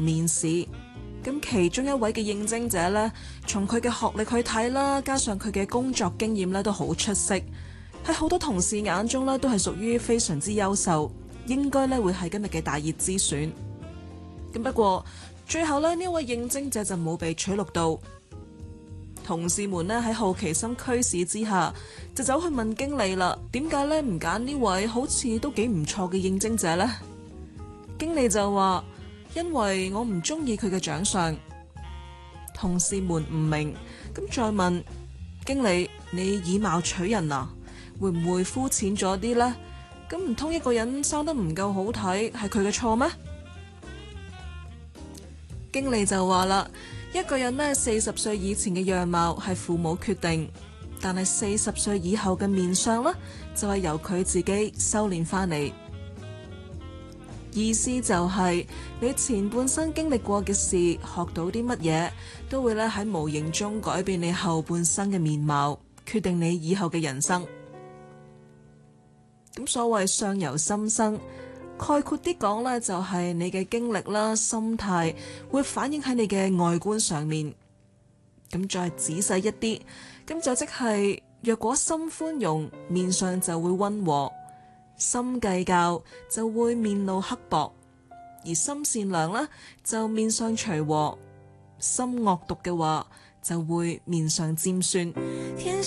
面試。咁其中一位嘅應徵者呢，從佢嘅學歷去睇啦，加上佢嘅工作經驗呢，都好出色，喺好多同事眼中呢，都係屬於非常之優秀，應該呢會係今日嘅大熱之選。咁不過最後呢，呢位應徵者就冇被取錄到。同事們呢喺好奇心驅使之下，就走去問經理啦，點解呢唔揀呢位好似都幾唔錯嘅應徵者呢？經理就話：因為我唔中意佢嘅長相。同事們唔明，咁再問經理：你以貌取人啊？會唔會膚淺咗啲呢？咁唔通一個人生得唔夠好睇，係佢嘅錯咩？經理就話啦：一個人呢40歲以前嘅樣貌係父母決定，但係40歲以後嘅面相呢，就係由佢自己修煉翻嚟。意思就係你前半生經歷過嘅事，學到啲乜嘢，都會咧喺無形中改變你後半生嘅面貌，決定你以後嘅人生。咁所謂相由心生，概括啲講呢，就係你嘅經歷啦、心態會反映喺你嘅外觀上面。咁再仔細一啲，咁就即係若果心寬容，面上就會溫和；心計較就會面露刻薄，而心善良呢，就面上隨和；心惡毒嘅話就會面上尖酸。天